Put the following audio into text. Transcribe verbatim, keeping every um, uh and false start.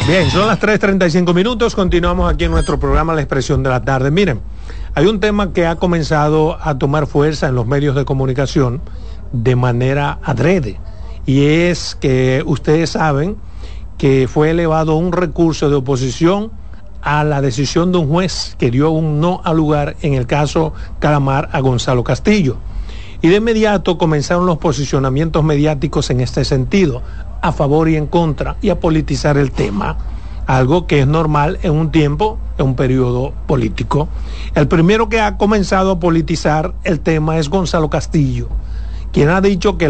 Bien, son las tres treinta y cinco minutos, continuamos aquí en nuestro programa La Expresión de la Tarde. Miren, hay un tema que ha comenzado a tomar fuerza en los medios de comunicación de manera adrede, y es que ustedes saben que fue elevado un recurso de oposición a la decisión de un juez que dio un no al lugar en el caso Calamar a Gonzalo Castillo. Y de inmediato comenzaron los posicionamientos mediáticos en este sentido, a favor y en contra, y a politizar el tema, algo que es normal en un tiempo, en un periodo político. El primero que ha comenzado a politizar el tema es Gonzalo Castillo, quien ha dicho que